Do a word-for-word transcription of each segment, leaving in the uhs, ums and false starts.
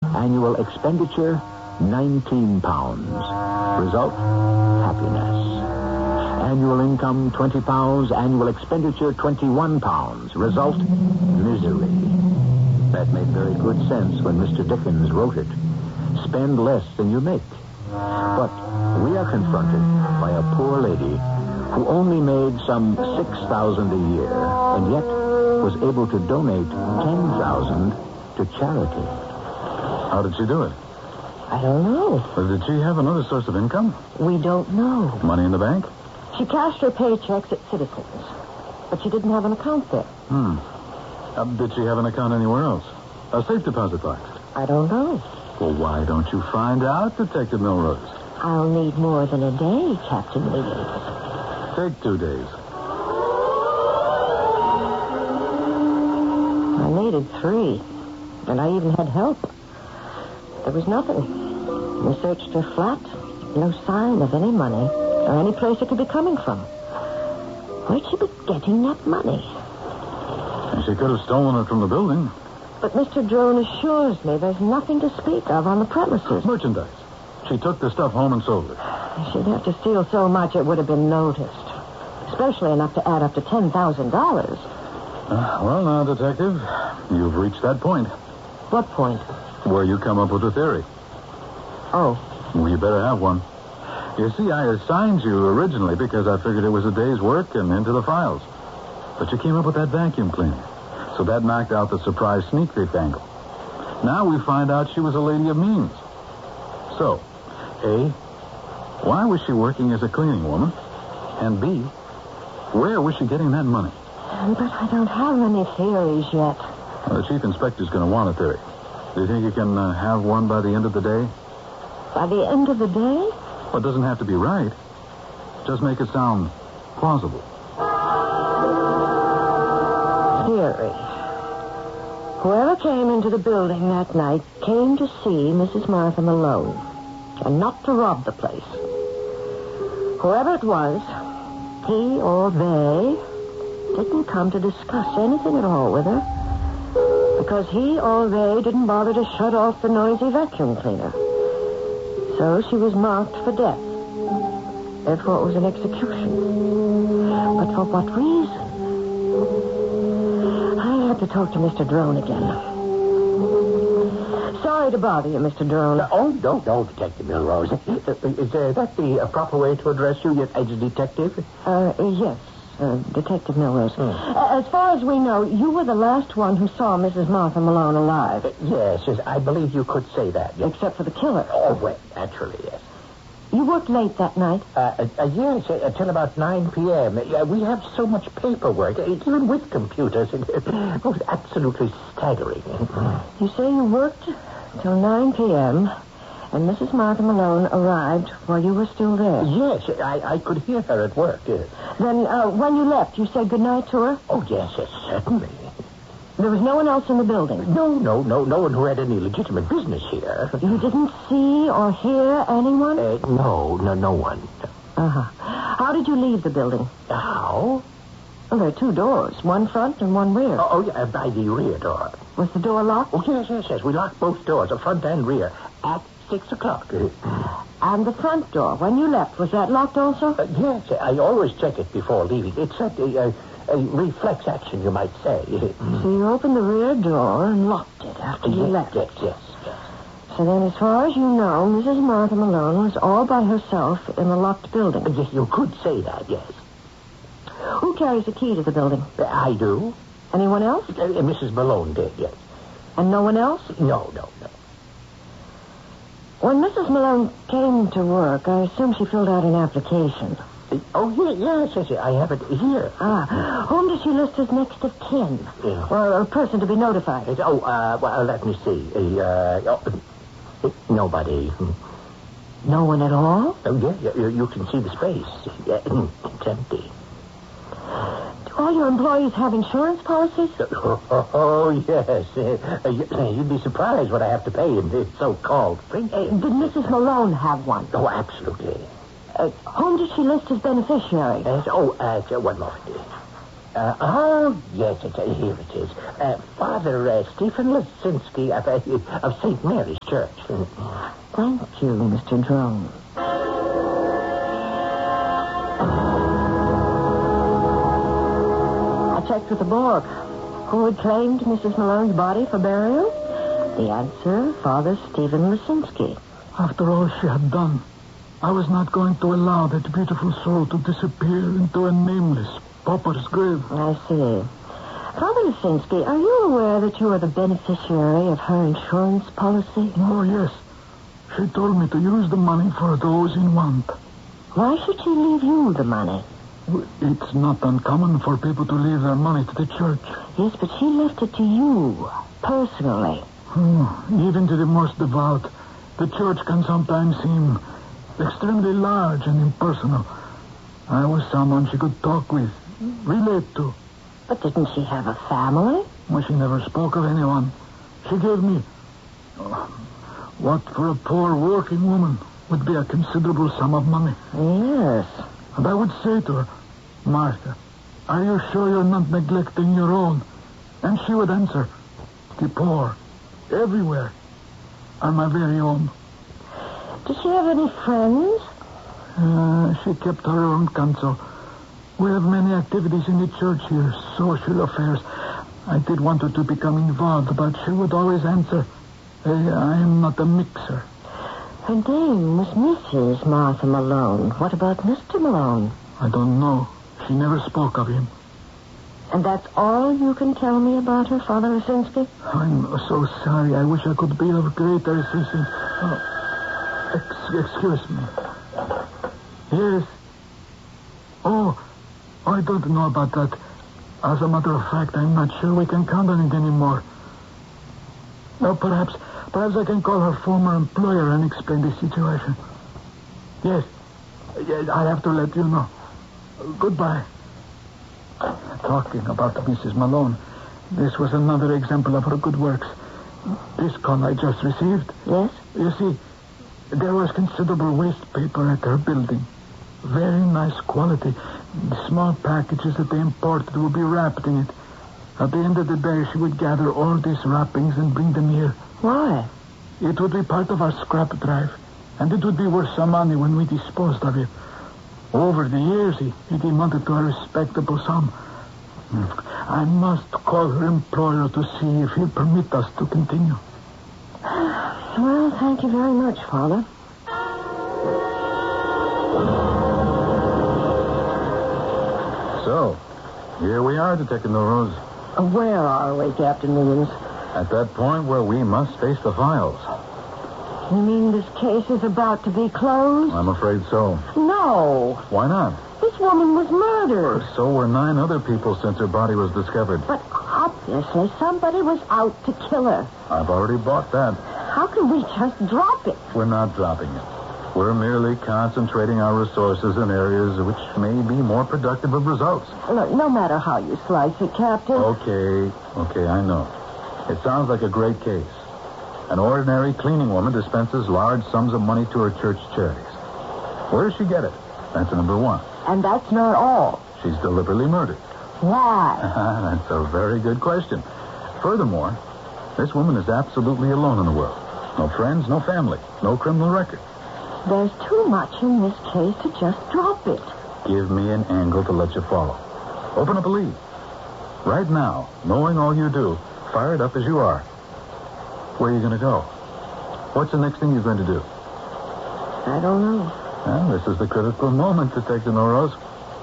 Annual expenditure, nineteen pounds. Result, happiness. Annual income, twenty pounds. Annual expenditure, twenty-one pounds. Result, misery. That made very good sense when Mister Dickens wrote it. Spend less than you make. But we are confronted by a poor lady who only made some six thousand dollars a year and yet was able to donate ten thousand dollars to charity. How did she do it? I don't know. Or did she have another source of income? We don't know. Money in the bank? She cashed her paychecks at Citizens, but she didn't have an account there. Hmm. Uh, did she have an account anywhere else? A safe deposit box? I don't know. Well, why don't you find out, Detective Milrose? I'll need more than a day, Captain Williams. Take two days. I needed three, and I even had help. There was nothing. We searched her flat. No sign of any money or any place it could be coming from. Where'd she be getting that money? And she could have stolen it from the building. But Mister Drone assures me there's nothing to speak of on the premises. Merchandise. She took the stuff home and sold it. She'd have to steal so much it would have been noticed. Especially enough to add up to ten thousand dollars. Uh, well, now, Detective, you've reached that point. What point? Where you come up with a theory. Oh. Well, you better have one. You see, I assigned you originally because I figured it was a day's work and into the files. But you came up with that vacuum cleaner. So that knocked out the surprise sneak thief angle. Now we find out she was a lady of means. So, A, why was she working as a cleaning woman? And B, where was she getting that money? But I don't have any theories yet. Well, the chief inspector's going to want a theory. Do you think you can uh, have one by the end of the day? By the end of the day? Well, it doesn't have to be right. Just make it sound plausible. Theory. Whoever came into the building that night came to see Missus Martha Malone, and not to rob the place. Whoever it was, he or they didn't come to discuss anything at all with her, because he or they didn't bother to shut off the noisy vacuum cleaner. So she was marked for death. Therefore, it was an execution. But for what reason? I have to talk to Mister Drone again. Sorry to bother you, Mister Drone. Uh, oh, don't, don't, Detective Milrose. Is uh, that the uh, proper way to address you as a detective? Uh, yes, uh, Detective Milrose. Hmm. Uh, as far as we know, you were the last one who saw Missus Martha Malone alive. Uh, yes, yes, I believe you could say that. Yes. Except for the killer. Oh, well, naturally, yes. You worked late that night? Uh, uh, uh, yes, uh, until about nine p.m. Uh, we have so much paperwork, uh, even with computers. It, it was absolutely staggering. You say you worked till nine p.m., and Missus Martha Malone arrived while you were still there? Yes, I, I could hear her at work. Yes. Then uh, when you left, you said goodnight to her? Oh, yes, yes, certainly. There was no one else in the building? No, no, no, no one who had any legitimate business here. You didn't see or hear anyone? Uh, no, no, no one. Uh-huh. How did you leave the building? How? Well, there are two doors, one front and one rear. Oh, oh yeah, by the rear door. Was the door locked? Oh, yes, yes, yes. We locked both doors, the front and rear, at six o'clock. And the front door, when you left, was that locked also? Uh, yes, I always check it before leaving. It's a, a, a reflex action, you might say. So you opened the rear door and locked it after you yes, left? Yes, yes, yes. So then, as far as you know, Missus Martha Malone was all by herself in the locked building? Uh, yes, you could say that, yes. Who carries the key to the building? Uh, I do. Anyone else? Uh, uh, Missus Malone did, yes. And no one else? No, no, no. When Missus Malone came to work, I assume she filled out an application. Uh, oh, yeah, yes, yes, yes. I have it here. Ah. Whom does she list as next of kin? Yeah. Or a person to be notified? It's, oh, uh, well, let me see. Uh, oh, uh, nobody. No one at all? Oh, yeah, you, you can see the space. Yeah, it's empty. Do all your employees have insurance policies? Oh, oh, oh yes. Uh, you, you'd be surprised what I have to pay in this so-called free. Uh, did Missus Malone have one? Oh, absolutely. Uh, whom did she list as beneficiary? Yes, oh, uh, one moment. Uh, oh, yes, it's, uh, here it is. Uh, Father uh, Stephen Lisinski of, uh, of Saint Mary's Church. Thank you, Mister Drone. I checked with the morgue. Who had claimed Missus Malone's body for burial? The answer, Father Stephen Lisinski. After all she had done, I was not going to allow that beautiful soul to disappear into a nameless pauper's grave. I see. Father Lisinski, are you aware that you are the beneficiary of her insurance policy? Oh, yes. She told me to use the money for those in want. Why should she leave you the money? It's not uncommon for people to leave their money to the church. Yes, but she left it to you, personally. Oh, even to the most devout, the church can sometimes seem extremely large and impersonal. I was someone she could talk with, relate to. But didn't she have a family? Well, she never spoke of anyone. She gave me uh, what for a poor working woman would be a considerable sum of money. Yes. And I would say to her, Martha, are you sure you're not neglecting your own? And she would answer, the poor, everywhere, are my very own. Does she have any friends? Uh, she kept her own counsel. We have many activities in the church here, social affairs. I did want her to become involved, but she would always answer, hey, I am not a mixer. Her name was Missus Martha Malone. What about Mister Malone? I don't know. She never spoke of him. And that's all you can tell me about her, Father Lisinski? I'm so sorry. I wish I could be of greater assistance. Oh, ex- excuse me. Yes. Oh, I don't know about that. As a matter of fact, I'm not sure we can count on it anymore. Now, perhaps, perhaps I can call her former employer and explain the situation. Yes. Yes, I have to let you know. Goodbye. Talking about Missus Malone, this was another example of her good works. This call I just received. Yes? You see, there was considerable waste paper at her building. Very nice quality. The small packages that they imported would be wrapped in it. At the end of the day, she would gather all these wrappings and bring them here. Why? It would be part of our scrap drive, and it would be worth some money when we disposed of it. Over the years, it, it amounted to a respectable sum. I must call her employer to see if he'll permit us to continue. Well, thank you very much, Father. So, here we are, Detective Rose. Uh, Where are we, Captain Williams? At that point where we must face the files. You mean this case is about to be closed? I'm afraid so. No. Why not? This woman was murdered. So were nine other people since her body was discovered. But obviously somebody was out to kill her. I've already bought that. How can we just drop it? We're not dropping it. We're merely concentrating our resources in areas which may be more productive of results. Look, no matter how you slice it, Captain. Okay, okay, I know. It sounds like a great case. An ordinary cleaning woman dispenses large sums of money to her church charities. Where does she get it? That's number one. And that's not all. She's deliberately murdered. Why? That's a very good question. Furthermore, this woman is absolutely alone in the world. No friends, no family, no criminal record. There's too much in this case to just drop it. Give me an angle to let you follow. Open up a lead. Right now, knowing all you do, fired up as you are, where are you going to go? What's the next thing you're going to do? I don't know. Well, this is the critical moment, Detective Norose.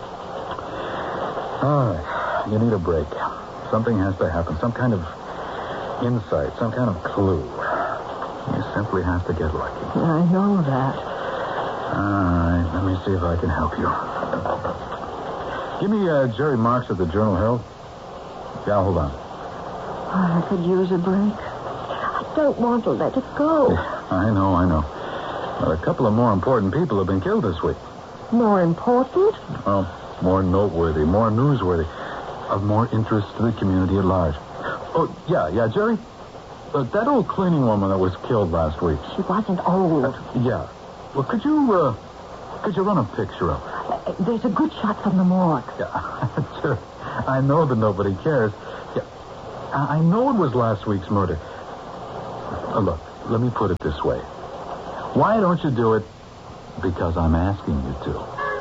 All right. You need a break. Something has to happen. Some kind of insight, some kind of clue. You simply have to get lucky. I know that. All right. Let me see if I can help you. Give me uh, Jerry Marks of the Journal Herald. Yeah, hold on. I could use a break. I don't want to let it go. I know, I know. But a couple of more important people have been killed this week. More important? Well, more noteworthy, more newsworthy, of more interest to the community at large. Oh, yeah, yeah, Jerry? Uh, that old cleaning woman that was killed last week. She wasn't old. Uh, yeah. Well, could you, uh, could you run a picture of her? Uh, there's a good shot from the morgue. Yeah, sure. I know that nobody cares. Yeah, I I know it was last week's murder. Uh, look, let me put it this way. Why don't you do it? Because I'm asking you to.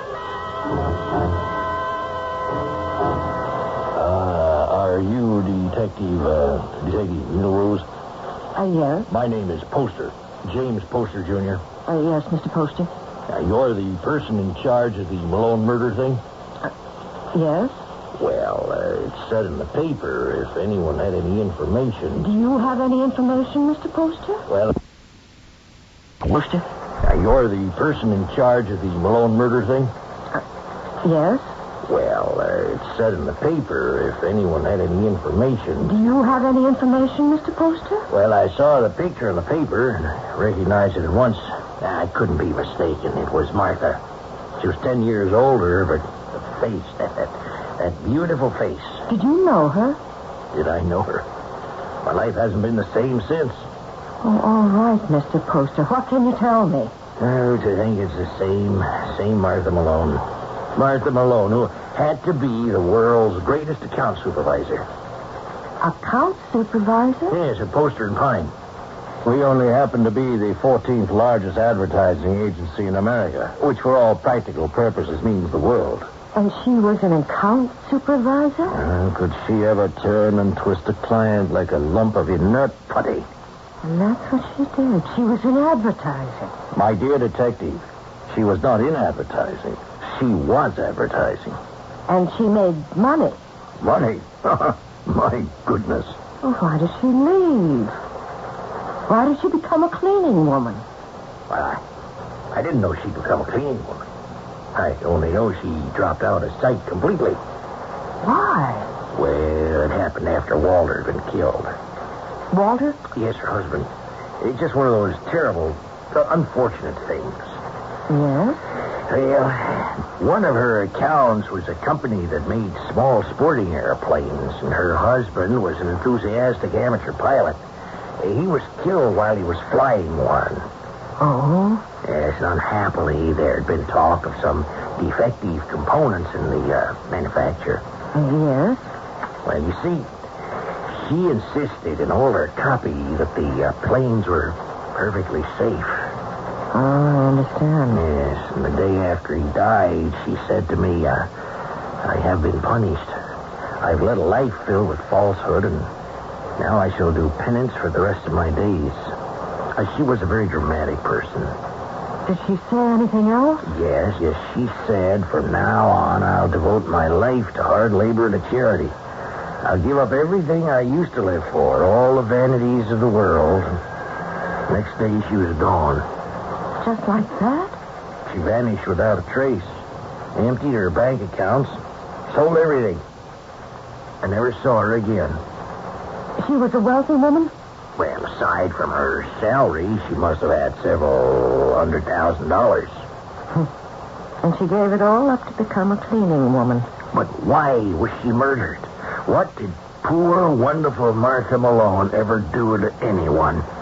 Uh, are you Detective, uh, Detective Milrose? Uh, yes. My name is Poster, James Poster, Junior Uh, yes, Mister Poster. Now, you're the person in charge of the Malone murder thing? Yes. Well, uh, it said in the paper if anyone had any information. Do you have any information, Mister Poster? Well, Poster? now, you're the person in charge of the Malone murder thing? Yes. Well, uh, it said in the paper if anyone had any information. Do you have any information, Mister Poster? Well, I saw the picture in the paper and I recognized it at once. I couldn't be mistaken. It was Martha. She was ten years older, but the face, that, that, that beautiful face. Did you know her? Did I know her? My life hasn't been the same since. Oh, all right, Mister Poster. What can you tell me? Oh, to think it's the same, same Martha Malone. Martha Malone, who had to be the world's greatest account supervisor. Account supervisor? Yes, at Poster and Pine. We only happen to be the fourteenth largest advertising agency in America, which for all practical purposes means the world. And she was an account supervisor? Uh, could she ever turn and twist a client like a lump of inert putty? And that's what she did. She was in advertising. My dear detective, she was not in advertising. She was advertising. And she made money. Money? My goodness. Well, why did she leave? Why did she become a cleaning woman? Well, I, I didn't know she'd become a cleaning woman. I only know she dropped out of sight completely. Why? Well, it happened after Walter had been killed. Walter? Yes, her husband. It's just one of those terrible, uh, unfortunate things. Yes? Well, one of her accounts was a company that made small sporting airplanes, and her husband was an enthusiastic amateur pilot. He was killed while he was flying one. Oh? Yes, and unhappily, there had been talk of some defective components in the uh, manufacture. Yes? Well, you see, she insisted in all her copy that the uh, planes were perfectly safe. Oh, I understand. Yes, and the day after he died, she said to me, uh, I have been punished. I've led a life filled with falsehood, and now I shall do penance for the rest of my days. Uh, she was a very dramatic person. Did she say anything else? Yes, yes, she said, from now on, I'll devote my life to hard labor and to charity. I'll give up everything I used to live for, all the vanities of the world. Next day, she was gone. Just like that? She vanished without a trace. Emptied her bank accounts. Sold everything. I never saw her again. She was a wealthy woman? Well, aside from her salary, she must have had several hundred thousand dollars. And she gave it all up to become a cleaning woman. But why was she murdered? What did poor, wonderful Martha Malone ever do to anyone?